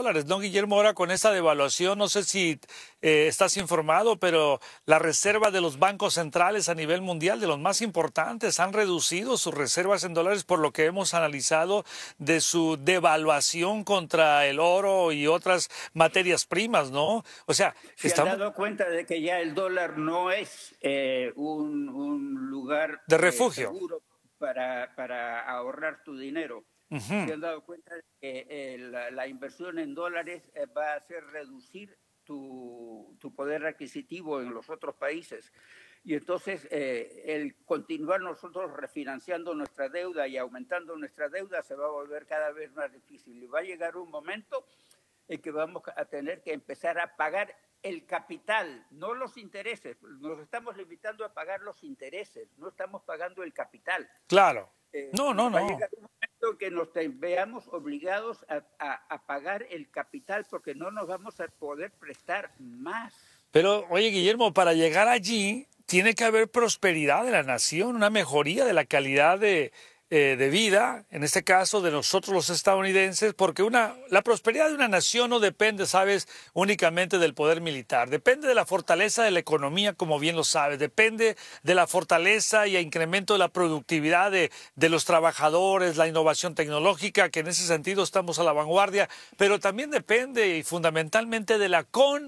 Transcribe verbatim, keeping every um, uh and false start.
dólares, ¿no, Guillermo? Ahora con esta devaluación, no sé si eh, estás informado, pero la reserva de los bancos centrales a nivel mundial, de los más importantes, han reducido sus reservas en dólares por lo que hemos analizado de su devaluación contra el oro y otras materias primas, ¿no? O sea, Se han estamos dado cuenta de que ya el dólar no es eh, un, un lugar de eh, refugio. seguro para, para ahorrar tu dinero. Se Ujú. han dado cuenta de que eh, la, la inversión en dólares eh, va a hacer reducir tu, tu poder adquisitivo en los otros países. Y entonces eh, el continuar nosotros refinanciando nuestra deuda y aumentando nuestra deuda se va a volver cada vez más difícil. Y va a llegar un momento en que vamos a tener que empezar a pagar el capital, no los intereses. Nos estamos limitando a pagar los intereses, no estamos pagando el capital. Claro. Eh, No, no, va a no. llegar un momento que nos te- veamos obligados a, a, a pagar el capital porque no nos vamos a poder prestar más. Pero, oye, Guillermo, para llegar allí tiene que haber prosperidad de la nación, una mejoría de la calidad de, eh, de vida, en este caso de nosotros los estadounidenses, porque una, la prosperidad de una nación no depende, sabes, únicamente del poder militar, depende de la fortaleza de la economía, como bien lo sabes, depende de la fortaleza y el incremento de la productividad de, de los trabajadores, la innovación tecnológica, que en ese sentido estamos a la vanguardia, pero también depende y fundamentalmente de la con